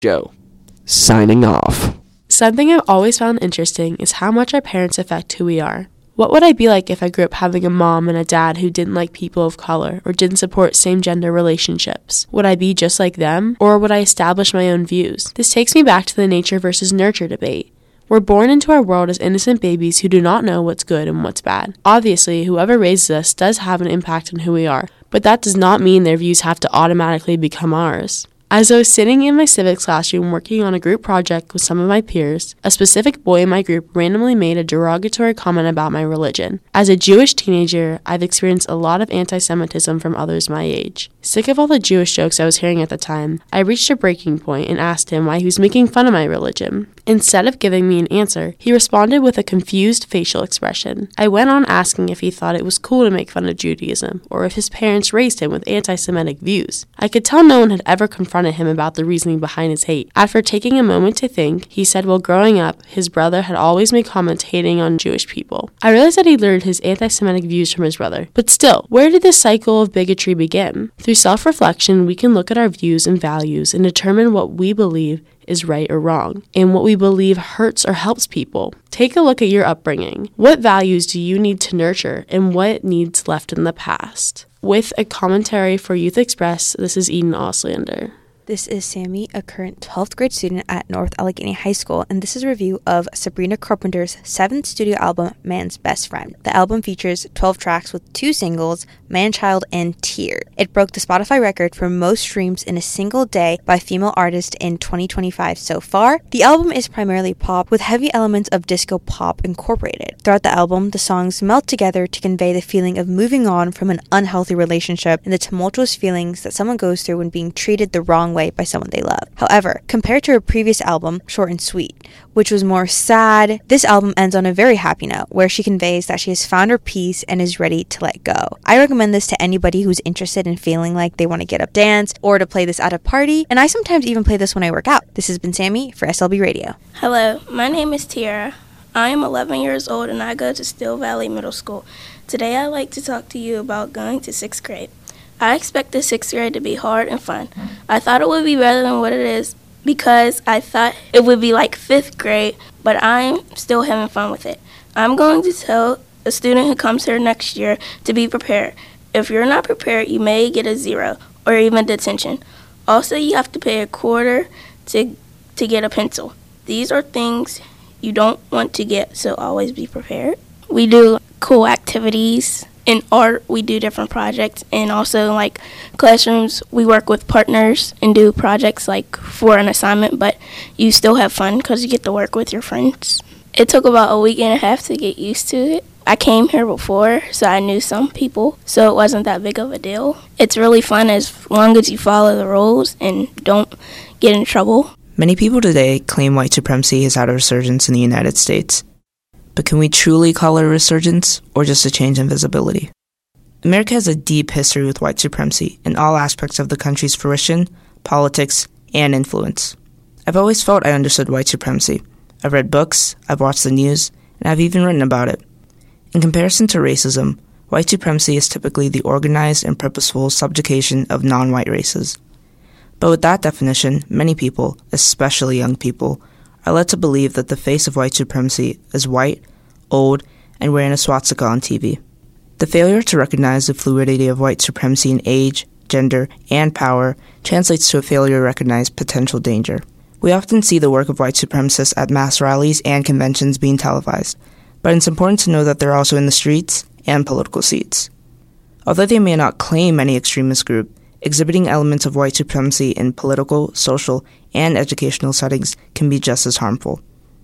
Joe, signing off. Something I've always found interesting is how much our parents affect who we are. What would I be like if I grew up having a mom and a dad who didn't like people of color or didn't support same-gender relationships? Would I be just like them, or would I establish my own views? This takes me back to the nature versus nurture debate. We're born into our world as innocent babies who do not know what's good and what's bad. Obviously, whoever raises us does have an impact on who we are, but that does not mean their views have to automatically become ours. As I was sitting in my civics classroom working on a group project with some of my peers, a specific boy in my group randomly made a derogatory comment about my religion. As a Jewish teenager, I've experienced a lot of anti-Semitism from others my age. Sick of all the Jewish jokes I was hearing at the time, I reached a breaking point and asked him why he was making fun of my religion. Instead of giving me an answer, he responded with a confused facial expression. I went on asking if he thought it was cool to make fun of Judaism, or if his parents raised him with anti-Semitic views. I could tell no one had ever confronted him about the reasoning behind his hate. After taking a moment to think, he said while growing up, his brother had always made comments hating on Jewish people. I realized that he learned his anti-Semitic views from his brother. But still, where did this cycle of bigotry begin? Through self-reflection, we can look at our views and values and determine what we believe is right or wrong, and what we believe hurts or helps people. Take a look at your upbringing. What values do you need to nurture, and what needs left in the past? With a commentary for Youth Express, this is Eden Auslander. This is Sammy, a current 12th grade student at North Allegheny High School, and this is a review of Sabrina Carpenter's 7th studio album, Man's Best Friend. The album features 12 tracks with 2 singles, Man-Child and Tear. It broke the Spotify record for most streams in a single day by female artist in 2025 so far. The album is primarily pop, with heavy elements of disco pop incorporated. Throughout the album, the songs melt together to convey the feeling of moving on from an unhealthy relationship and the tumultuous feelings that someone goes through when being treated the wrong way by someone they love. However, compared to her previous album, Short and Sweet, which was more sad, this album ends on a very happy note, where she conveys that she has found her peace and is ready to let go. I recommend this to anybody who's interested in feeling like they want to get up, dance, or to play this at a party, and I sometimes even play this when I work out. This has been Sammy for SLB Radio. Hello, my name is Tiara. I am 11 years old and I go to Still Valley Middle School. Today I'd like to talk to you about going to 6th grade. I expected 6th grade to be hard and fun. I thought it would be better than what it is because I thought it would be like 5th grade, but I'm still having fun with it. I'm going to tell a student who comes here next year to be prepared. If you're not prepared, you may get a 0 or even detention. Also, you have to pay a quarter to get a pencil. These are things you don't want to get, so always be prepared. We do cool activities. In art, we do different projects, and also like classrooms, we work with partners and do projects like for an assignment, but you still have fun because you get to work with your friends. It took about a week and a half to get used to it. I came here before, so I knew some people, so it wasn't that big of a deal. It's really fun as long as you follow the rules and don't get in trouble. Many people today claim white supremacy has had a resurgence in the United States. But can we truly call it a resurgence, or just a change in visibility? America has a deep history with white supremacy in all aspects of the country's fruition, politics, and influence. I've always felt I understood white supremacy. I've read books, I've watched the news, and I've even written about it. In comparison to racism, white supremacy is typically the organized and purposeful subjugation of non-white races. But with that definition, many people, especially young people, are led to believe that the face of white supremacy is white, old, and wearing a swastika on TV. The failure to recognize the fluidity of white supremacy in age, gender, and power translates to a failure to recognize potential danger. We often see the work of white supremacists at mass rallies and conventions being televised, but it's important to know that they're also in the streets and political seats. Although they may not claim any extremist group, exhibiting elements of white supremacy in political, social, and educational settings can be just as harmful.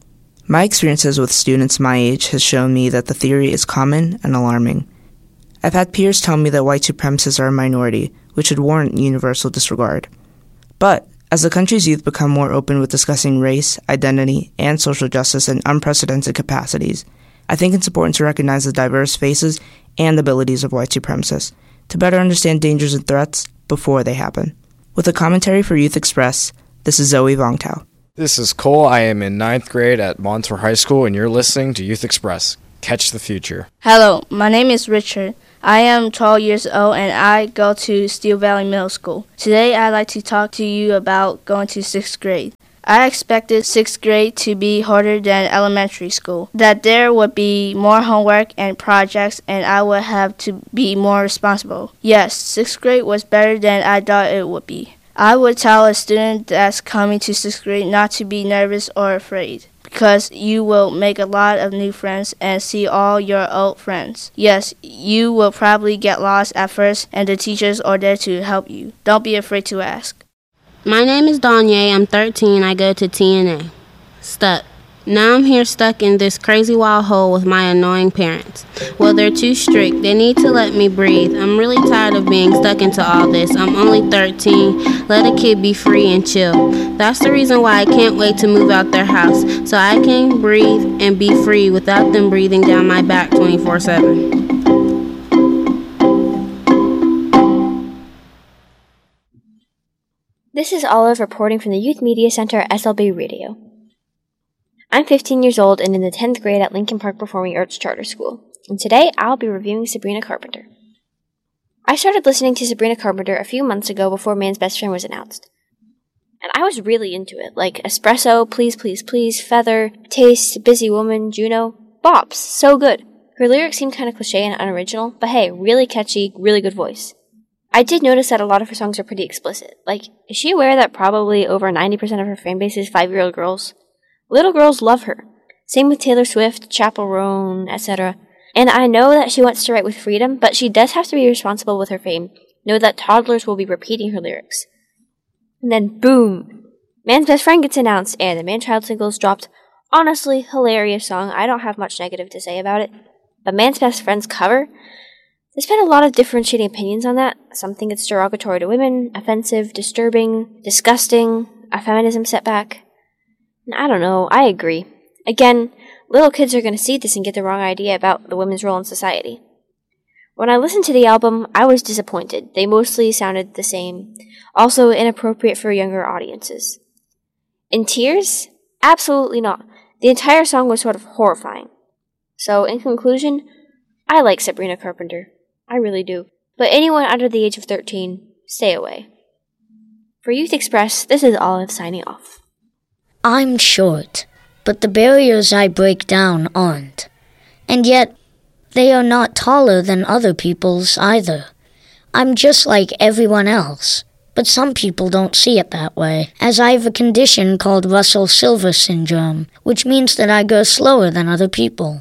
My experiences with students my age has shown me that the theory is common and alarming. I've had peers tell me that white supremacists are a minority, which should warrant universal disregard. But as the country's youth become more open with discussing race, identity, and social justice in unprecedented capacities, I think it's important to recognize the diverse faces and abilities of white supremacists to better understand dangers and threats before they happen. With a commentary for Youth Express, this is Zoe Vongtao. This is Cole. I am in 9th grade at Montour High School, and you're listening to Youth Express. Catch the future. Hello, my name is Richard. I am 12 years old and I go to Steel Valley Middle School. Today I'd like to talk to you about going to 6th grade. I expected 6th grade to be harder than elementary school, that there would be more homework and projects and I would have to be more responsible. Yes, 6th grade was better than I thought it would be. I would tell a student that's coming to 6th grade not to be nervous or afraid, because you will make a lot of new friends and see all your old friends. Yes, you will probably get lost at first and the teachers are there to help you. Don't be afraid to ask. My name is Danye. I'm 13. I go to TNA. Stuck. Now I'm here stuck in this crazy wild hole with my annoying parents. Well, they're too strict. They need to let me breathe. I'm really tired of being stuck into all this. I'm only 13. Let a kid be free and chill. That's the reason why I can't wait to move out their house, so I can breathe and be free without them breathing down my back 24/7. This is Olive reporting from the Youth Media Center at SLB Radio. I'm 15 years old and in the 10th grade at Lincoln Park Performing Arts Charter School, and today I'll be reviewing Sabrina Carpenter. I started listening to Sabrina Carpenter a few months ago before Man's Best Friend was announced. And I was really into it, like Espresso, Please Please Please, Feather, Taste, Busy Woman, Juno, bops, so good. Her lyrics seem kind of cliche and unoriginal, but hey, really catchy, really good voice. I did notice that a lot of her songs are pretty explicit. Like, is she aware that probably over 90% of her fan base is 5-year-old girls? Little girls love her. Same with Taylor Swift, Chappell Roan, etc. And I know that she wants to write with freedom, but she does have to be responsible with her fame. Know that toddlers will be repeating her lyrics. And then, boom! Man's Best Friend gets announced, and the Man-Child singles dropped. Honestly, hilarious song. I don't have much negative to say about it. But Man's Best Friend's cover? There's been a lot of differentiating opinions on that. Some think it's derogatory to women, offensive, disturbing, disgusting, a feminism setback. And I don't know, I agree. Again, little kids are going to see this and get the wrong idea about the women's role in society. When I listened to the album, I was disappointed. They mostly sounded the same. Also inappropriate for younger audiences. In tears? Absolutely not. The entire song was sort of horrifying. So, in conclusion, I like Sabrina Carpenter. I really do. But anyone under the age of 13, stay away. For Youth Express, this is Olive signing off. I'm short, but the barriers I break down aren't. And yet, they are not taller than other people's either. I'm just like everyone else, but some people don't see it that way, as I have a condition called Russell-Silver syndrome, which means that I go slower than other people.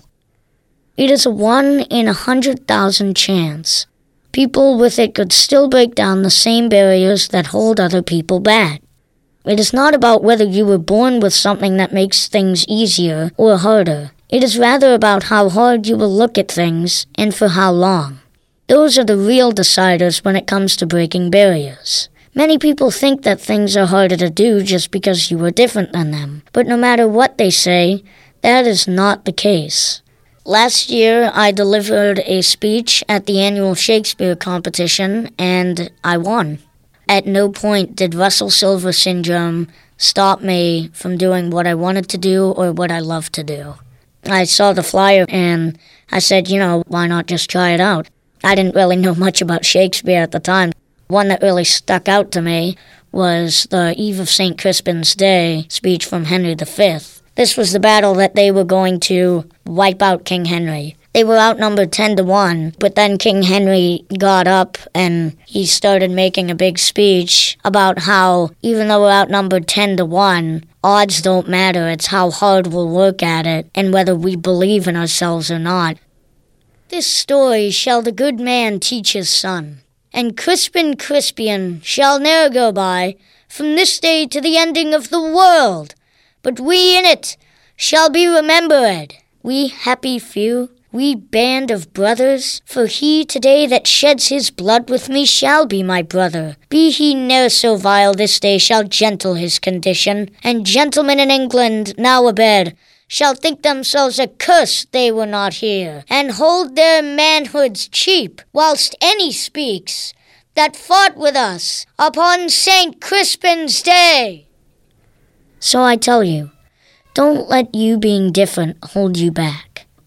It is a 1 in 100,000 chance. People with it could still break down the same barriers that hold other people back. It is not about whether you were born with something that makes things easier or harder. It is rather about how hard you will look at things and for how long. Those are the real deciders when it comes to breaking barriers. Many people think that things are harder to do just because you are different than them. But no matter what they say, that is not the case. Last year, I delivered a speech at the annual Shakespeare competition, and I won. At no point did Russell-Silver syndrome stop me from doing what I wanted to do or what I love to do. I saw the flyer, and I said, why not just try it out? I didn't really know much about Shakespeare at the time. One that really stuck out to me was the Eve of St. Crispin's Day speech from Henry V. This was the battle that they were going to wipe out King Henry. They were outnumbered 10-1, but then King Henry got up and he started making a big speech about how, even though we're outnumbered 10-1, odds don't matter. It's how hard we'll work at it and whether we believe in ourselves or not. This story shall the good man teach his son, and Crispin Crispian shall ne'er go by from this day to the ending of the world. But we in it shall be remembered, we happy few, we band of brothers, for he today that sheds his blood with me shall be my brother. Be he ne'er so vile, this day shall gentle his condition, and gentlemen in England, now abed, shall think themselves accursed they were not here, and hold their manhoods cheap, whilst any speaks that fought with us upon St. Crispin's Day. So I tell you, don't let you being different hold you back.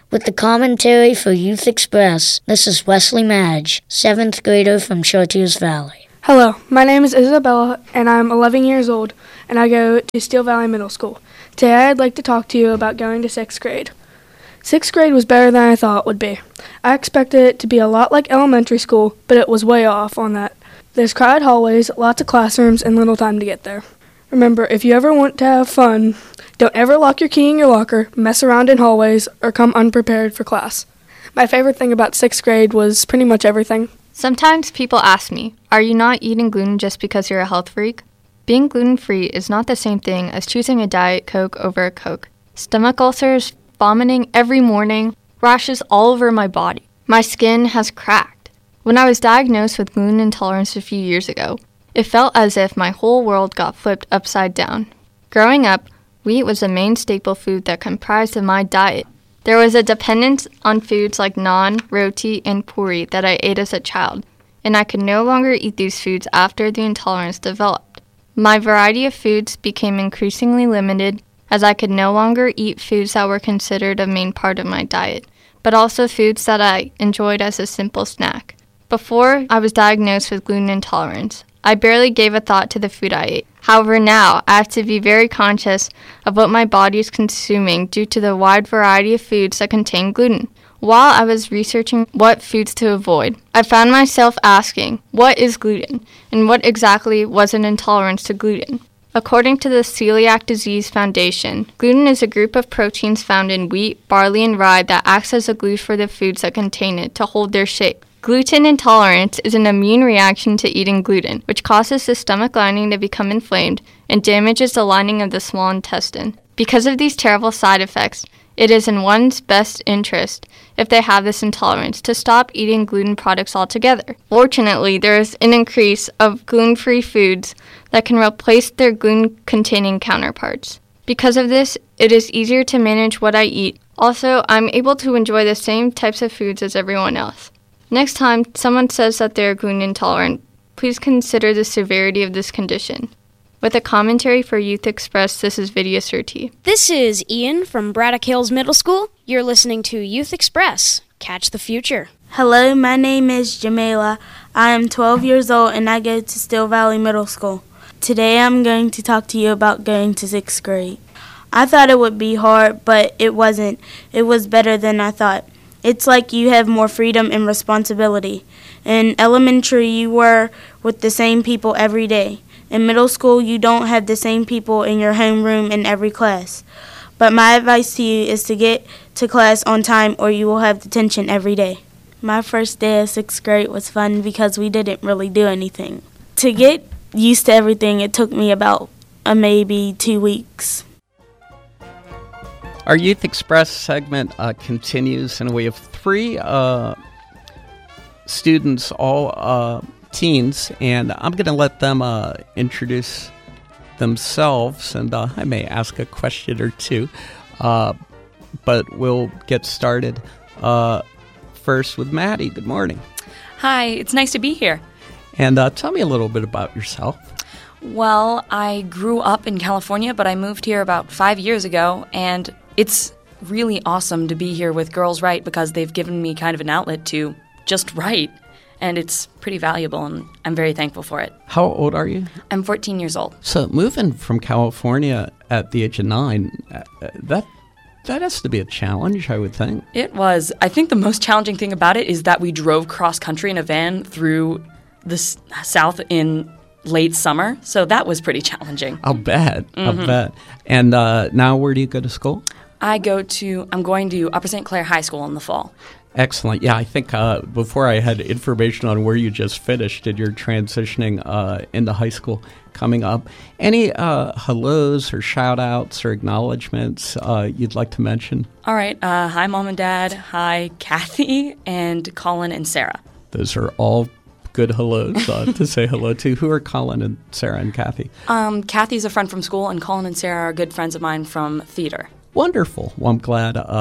With the commentary for Youth Express, this is Wesley Madge, 7th grader from Chartiers Valley. Hello, my name is Isabella, and I'm 11 years old, and I go to Steel Valley Middle School. Today I'd like to talk to you about going to 6th grade. 6th grade was better than I thought it would be. I expected it to be a lot like elementary school, but it was way off on that. There's crowded hallways, lots of classrooms, and little time to get there. Remember, if you ever want to have fun, don't ever lock your key in your locker, mess around in hallways, or come unprepared for class. My favorite thing about 6th grade was pretty much everything. Sometimes people ask me, are you not eating gluten just because you're a health freak? Being gluten-free is not the same thing as choosing a Diet Coke over a Coke. Stomach ulcers, vomiting every morning, rashes all over my body. My skin has cracked. When I was diagnosed with gluten intolerance a few years ago, it felt as if my whole world got flipped upside down. Growing up, wheat was the main staple food that comprised of my diet. There was a dependence on foods like naan, roti, and puri that I ate as a child, and I could no longer eat these foods after the intolerance developed. My variety of foods became increasingly limited as I could no longer eat foods that were considered a main part of my diet, but also foods that I enjoyed as a simple snack. Before I was diagnosed with gluten intolerance, I barely gave a thought to the food I ate. However, now I have to be very conscious of what my body is consuming due to the wide variety of foods that contain gluten. While I was researching what foods to avoid, I found myself asking, what is gluten, and what exactly was an intolerance to gluten? According to the Celiac Disease Foundation, gluten is a group of proteins found in wheat, barley, and rye that acts as a glue for the foods that contain it to hold their shape. Gluten intolerance is an immune reaction to eating gluten, which causes the stomach lining to become inflamed and damages the lining of the small intestine. Because of these terrible side effects, it is in one's best interest, if they have this intolerance, to stop eating gluten products altogether. Fortunately, there is an increase of gluten-free foods that can replace their gluten-containing counterparts. Because of this, it is easier to manage what I eat. Also, I'm able to enjoy the same types of foods as everyone else. Next time someone says that they are gluten intolerant, please consider the severity of this condition. With a commentary for Youth Express, this is Vidya Surti. This is Ian from Braddock Hills Middle School. You're listening to Youth Express. Catch the future. Hello, my name is Jamela. I am 12 years old and I go to Steel Valley Middle School. Today I'm going to talk to you about going to 6th grade. I thought it would be hard, but it wasn't. It was better than I thought. It's like you have more freedom and responsibility. In elementary, you were with the same people every day. In middle school, you don't have the same people in your homeroom in every class. But my advice to you is to get to class on time or you will have detention every day. My first day of 6th grade was fun because we didn't really do anything. To get used to everything, it took me about maybe 2 weeks. Our Youth Express segment continues, and we have 3 students, all teens, and I'm going to let them introduce themselves, and I may ask a question or two, but we'll get started first with Maddie. Good morning. Hi, it's nice to be here. And tell me a little bit about yourself. Well, I grew up in California, but I moved here about 5 years ago, and it's really awesome to be here with Girls Write because they've given me kind of an outlet to just write, and it's pretty valuable, and I'm very thankful for it. How old are you? I'm 14 years old. So moving from California at the age of 9, that has to be a challenge, I would think. It was. I think the most challenging thing about it is that we drove cross-country in a van through the South in late summer, so that was pretty challenging. I'll bet. Mm-hmm. I'll bet. And now where do you go to school? I'm going to Upper St. Clair High School in the fall. Excellent. Yeah, I think before I had information on where you just finished and you're transitioning into high school coming up, any hellos or shout-outs or acknowledgments you'd like to mention? All right. Hi, Mom and Dad. Hi, Kathy and Colin and Sarah. Those are all good hellos to say hello to. Who are Colin and Sarah and Kathy? Kathy's a friend from school, and Colin and Sarah are good friends of mine from theater. Wonderful. Well, I'm glad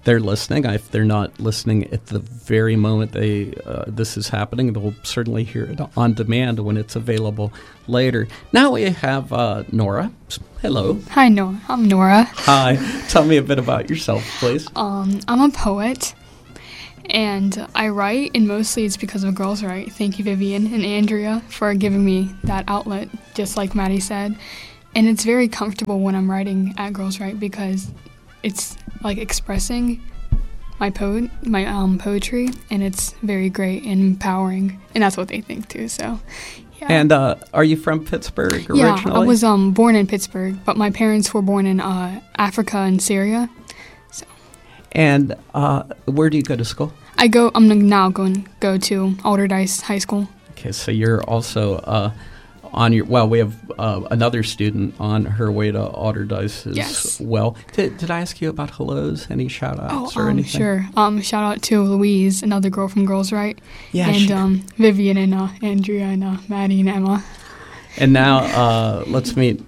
they're listening. If they're not listening at the very moment this is happening, they'll certainly hear it on demand when it's available later. Now we have Nora. Hello. Hi, Nora. I'm Nora. Hi. Tell me a bit about yourself, please. I'm a poet, and I write, and mostly it's because of Girls Write. Thank you, Vivian and Andrea, for giving me that outlet, just like Maddie said. And it's very comfortable when I'm writing at Girls Write because it's like expressing my poetry, and it's very great and empowering, and that's what they think too. So, yeah. And are you from Pittsburgh originally? Yeah, I was born in Pittsburgh, but my parents were born in Africa and Syria. So. And where do you go to school? I'm now going to go to Alderdice High School. Okay, so you're also we have another student on her way to Alderdice as well. Did I ask you about hellos? Any shout-outs or anything? Sure. Shout out to Louise, another girl from Girls Write. Yeah, and Vivian and Andrea and Maddie and Emma. And now let's meet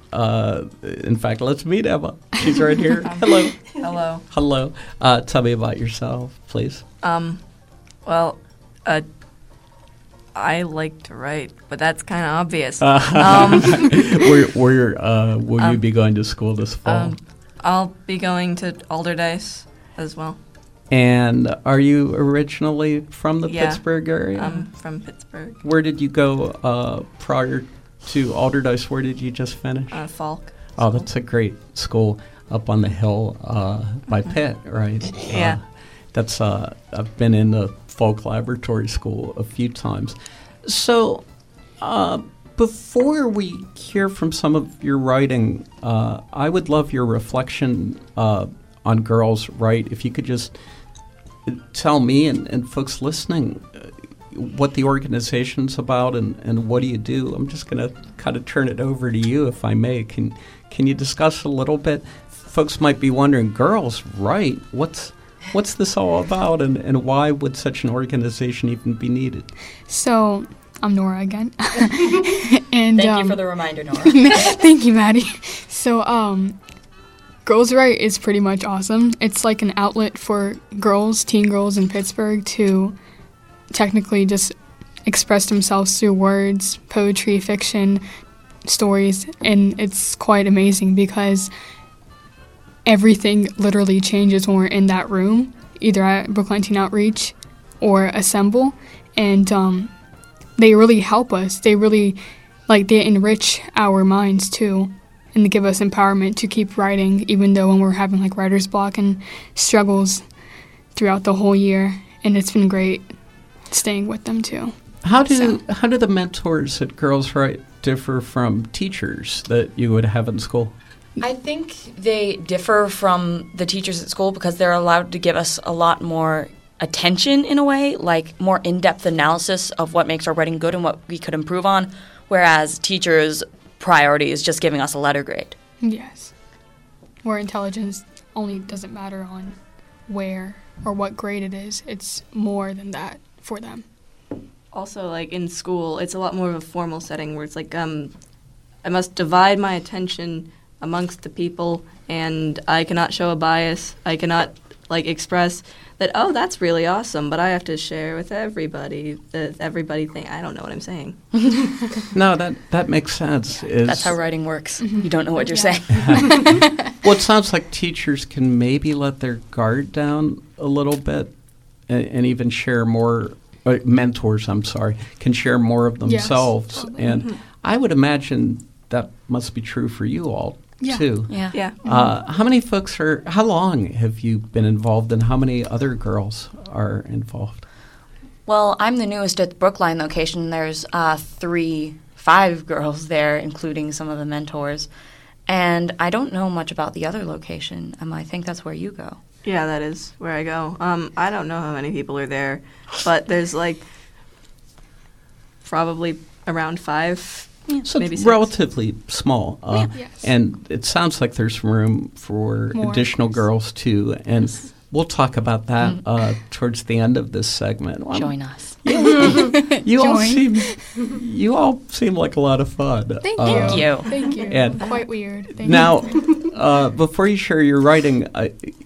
Emma. She's right here. Hello. Hello. Hello. Tell me about yourself, please. I like to write, but that's kind of obvious. Will you be going to school this fall? I'll be going to Alderdice as well. And are you originally from the Pittsburgh area? I'm from Pittsburgh. Where did you go prior to Alderdice? Where did you just finish? Falk. Oh, that's a great school up on the hill by Pitt, right? Yeah. I've been in the Falk Laboratory School a few times. So before we hear from some of your writing, I would love your reflection on Girls Write. If you could just tell me and folks listening what the organization's about and what do you do. I'm just going to kind of turn it over to you, if I may. Can you discuss a little bit? Folks might be wondering, Girls Write, what's this all about, and why would such an organization even be needed? So, I'm Nora again. And thank you for the reminder, Nora. Thank you, Maddie. So, Girls Write is pretty much awesome. It's like an outlet for teen girls in Pittsburgh to technically just express themselves through words, poetry, fiction, stories, and it's quite amazing because everything literally changes when we're in that room, either at Brookline Teen Outreach or Assemble, and they really help us. They really, they enrich our minds too, and they give us empowerment to keep writing, even though when we're having writer's block and struggles throughout the whole year, and it's been great staying with them too. How do the mentors at Girls Write differ from teachers that you would have in school? I think they differ from the teachers at school because they're allowed to give us a lot more attention in a way, like more in-depth analysis of what makes our writing good and what we could improve on, whereas teachers' priority is just giving us a letter grade. Yes. Where intelligence only doesn't matter on where or what grade it is. It's more than that for them. Also, in school, it's a lot more of a formal setting where it's I must divide my attention amongst the people, and I cannot show a bias. I cannot express that, oh, that's really awesome, but I have to share with everybody everybody think I don't know what I'm saying. No, that makes sense. That's how writing works. You don't know what you're saying. Well, it sounds like teachers can maybe let their guard down a little bit and even share more. Mentors, can share more of themselves. Yes. And I would imagine that must be true for you all, too. Yeah. How long have you been involved, and how many other girls are involved? Well, I'm the newest at the Brookline location. There's 5 girls there, including some of the mentors. And I don't know much about the other location. I think that's where you go. Yeah, that is where I go. I don't know how many people are there, but there's probably around 5, so maybe 6. Relatively small. Yes. And it sounds like there's room for more additional girls, too. And we'll talk about that towards the end of this segment. Join us. You all seem like a lot of fun. Thank you. Thank you. And quite weird. Now, before you share your writing,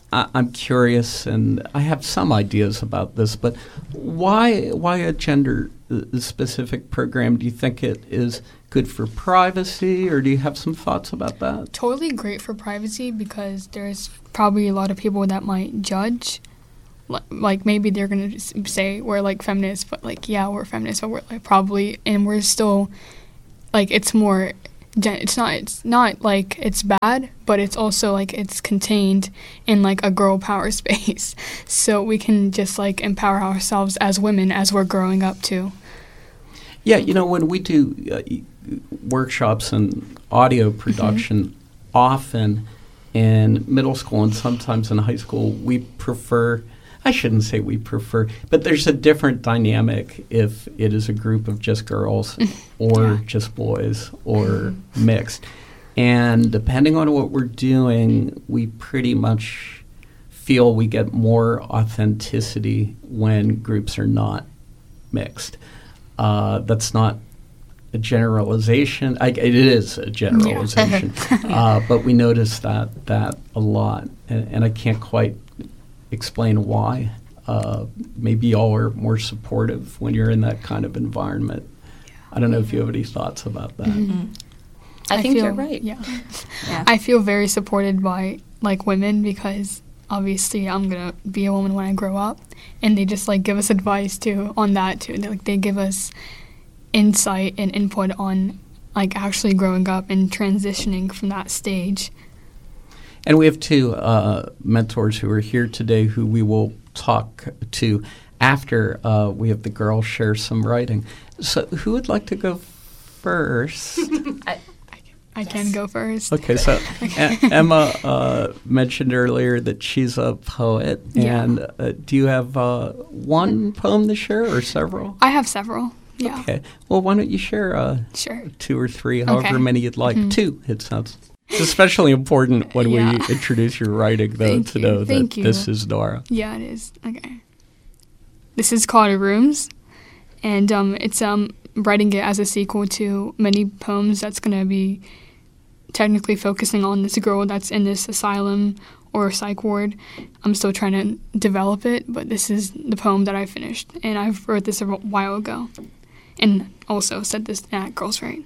I'm curious, and I have some ideas about this, but why a gender-specific program? Do you think it is good for privacy, or do you have some thoughts about that? Totally great for privacy because there's probably a lot of people that might judge. Like maybe they're going to say we're like feminists, but like, yeah, we're feminists, but we're like probably, and we're still like, it's more, it's not like it's bad, but it's also like it's contained in like a girl power space. So we can just like empower ourselves as women as we're growing up too. Yeah, when we do workshops and audio production, often in middle school and sometimes in high school, we prefer, I shouldn't say we prefer, but there's a different dynamic if it is a group of just girls or just boys or mixed. And depending on what we're doing, we pretty much feel we get more authenticity when groups are not mixed. That's not a generalization. It is a generalization, but we notice that a lot, and I can't quite explain why. Maybe y'all are more supportive when you're in that kind of environment. I don't know if you have any thoughts about that. Mm-hmm. I think you're right. Yeah. I feel very supported by like women because obviously I'm gonna be a woman when I grow up, and they just like give us advice too on that too. They give us insight and input on like actually growing up and transitioning from that stage. And we have two mentors who are here today who we will talk to after we have the girls share some writing. So who would like to go first? I can go first. Okay, so Emma mentioned earlier that she's a poet. And do you have one poem to share or several? I have several. Yeah. Okay. Well, why don't you share two or three, however many you'd like. Two, it sounds. It's especially important when we introduce your writing, though, to know that this is Nora. Yeah, it is. Okay. This is called Rooms, and it's writing it as a sequel to many poems that's going to be technically focusing on this girl that's in this asylum or psych ward. I'm still trying to develop it, but this is the poem that I finished, and I wrote this a while ago, and also said this at Girls Write.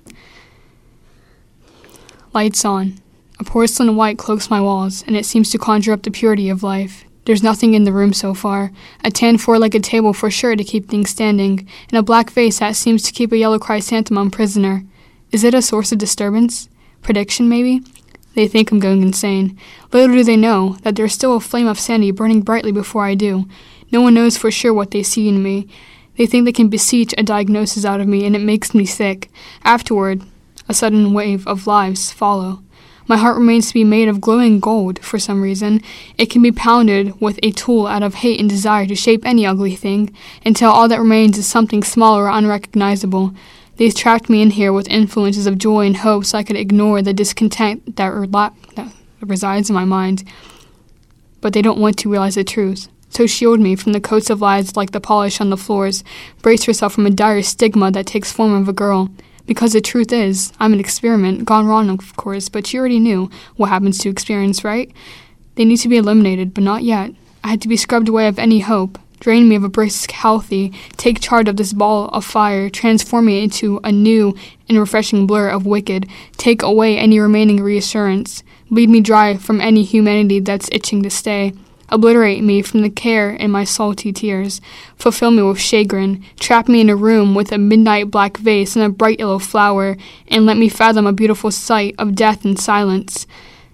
Lights on. A porcelain white cloaks my walls, and it seems to conjure up the purity of life. There's nothing in the room so far. A tan four-legged table for sure to keep things standing, and a black vase that seems to keep a yellow chrysanthemum prisoner. Is it a source of disturbance? Prediction, maybe? They think I'm going insane. Little do they know that there's still a flame of sanity burning brightly before I do. No one knows for sure what they see in me. They think they can beseech a diagnosis out of me, and it makes me sick. Afterward, a sudden wave of lives follow. My heart remains to be made of glowing gold for some reason. It can be pounded with a tool out of hate and desire to shape any ugly thing, until all that remains is something small or unrecognizable. They've trapped me in here with influences of joy and hope so I could ignore the discontent that resides in my mind. But they don't want to realize the truth. So shield me from the coats of lies like the polish on the floors. Brace yourself from a dire stigma that takes form of a girl. Because the truth is, I'm an experiment, gone wrong, of course, but you already knew what happens to experiments, right? They need to be eliminated, but not yet. I had to be scrubbed away of any hope. Drain me of a brisk, healthy, take charge of this ball of fire, transform me into a new and refreshing blur of wicked, take away any remaining reassurance, bleed me dry from any humanity that's itching to stay. Obliterate me from the care in my salty tears. Fulfill me with chagrin. Trap me in a room with a midnight black vase and a bright yellow flower, and let me fathom a beautiful sight of death and silence.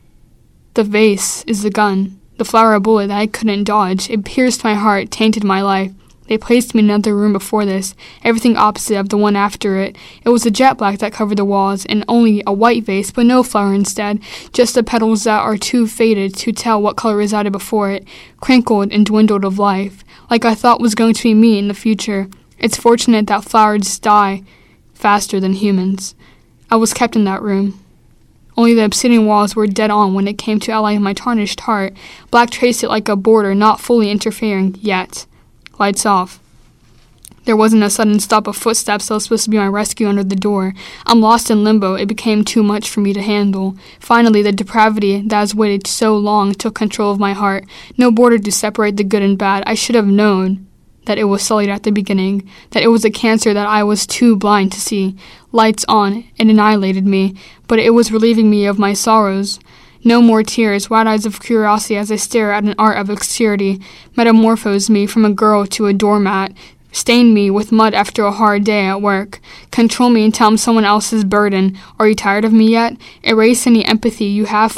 The vase is the gun. The flower a bullet that I couldn't dodge. It pierced my heart, tainted my life. They placed me in another room before this, everything opposite of the one after it. It was a jet black that covered the walls, and only a white vase, but no flower instead, just the petals that are too faded to tell what color resided before it, crinkled and dwindled of life, like I thought was going to be me in the future. It's fortunate that flowers die faster than humans. I was kept in that room. Only the obsidian walls were dead on when it came to outlining my tarnished heart. Black traced it like a border, not fully interfering yet. Lights off. There wasn't a sudden stop of footsteps that was supposed to be my rescue under the door. I'm lost in limbo. It became too much for me to handle. Finally, the depravity that has waited so long took control of my heart. No border to separate the good and bad. I should have known that it was sullied at the beginning, that it was a cancer that I was too blind to see. Lights on, it annihilated me, but it was relieving me of my sorrows. No more tears, wide eyes of curiosity as I stare at an art of exteriority, metamorphosed me from a girl to a doormat, stained me with mud after a hard day at work, control me until I'm someone else's burden. Are you tired of me yet? Erase any empathy you have